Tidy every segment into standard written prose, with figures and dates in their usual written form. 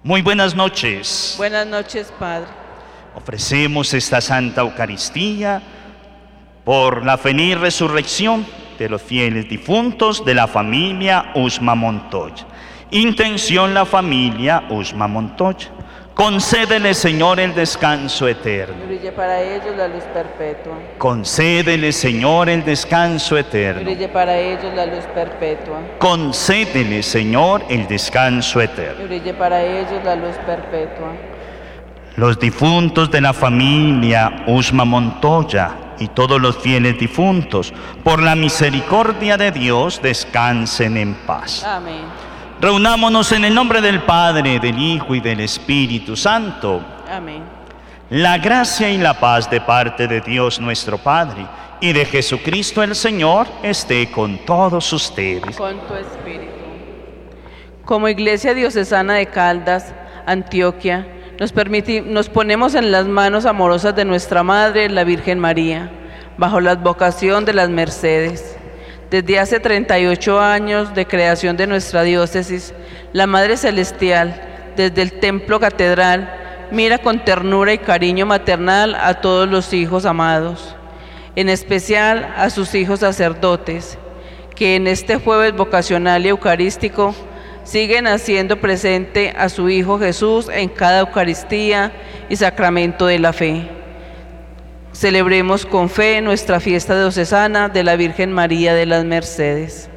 Muy buenas noches. Buenas noches, Padre. Ofrecemos esta Santa Eucaristía por la feliz resurrección de los fieles difuntos de la familia Usma Montoya. Intención la familia Usma Montoya. Concédele, Señor, el descanso eterno. Y brille para ellos la luz perpetua. Concédele, Señor, el descanso Y eterno. brille para ellos la luz perpetua. Concédele, Señor, el descanso Y eterno. brille para ellos la luz perpetua. Los difuntos de la familia Usma Montoya y todos los fieles difuntos, por la misericordia de Dios, descansen en paz. Amén. Reunámonos en el nombre del Padre, del Hijo y del Espíritu Santo. Amén. La gracia y la paz de parte de Dios nuestro Padre y de Jesucristo el Señor esté con todos ustedes. Con tu espíritu. Como Iglesia Diocesana de Caldas, Antioquia, nos ponemos en las manos amorosas de nuestra Madre, la Virgen María, bajo la advocación de las Mercedes. Desde hace 38 años de creación de nuestra diócesis, la Madre Celestial, desde el Templo Catedral, mira con ternura y cariño maternal a todos los hijos amados, en especial a sus hijos sacerdotes, que en este jueves vocacional y eucarístico siguen haciendo presente a su Hijo Jesús en cada Eucaristía y sacramento de la fe. Celebremos con fe nuestra fiesta diocesana de la Virgen María de las Mercedes.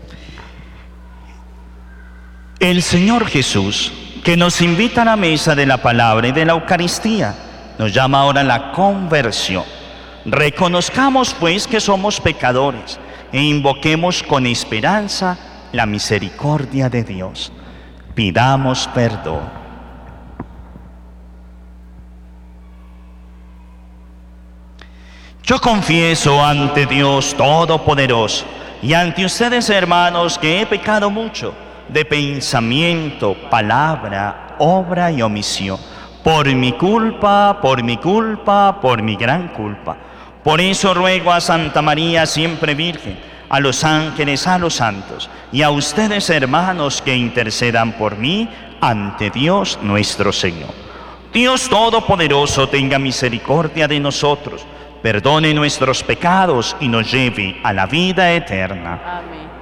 El Señor Jesús, que nos invita a la mesa de la palabra y de la Eucaristía, nos llama ahora a la conversión. Reconozcamos pues que somos pecadores e invoquemos con esperanza la misericordia de Dios. Pidamos perdón. Yo confieso ante Dios Todopoderoso y ante ustedes, hermanos, que he pecado mucho de pensamiento, palabra, obra y omisión, por mi culpa, por mi gran culpa. Por eso ruego a Santa María, siempre Virgen, a los ángeles, a los santos, y a ustedes, hermanos, que intercedan por mí ante Dios nuestro Señor. Dios Todopoderoso tenga misericordia de nosotros, perdone nuestros pecados y nos lleve a la vida eterna. Amén.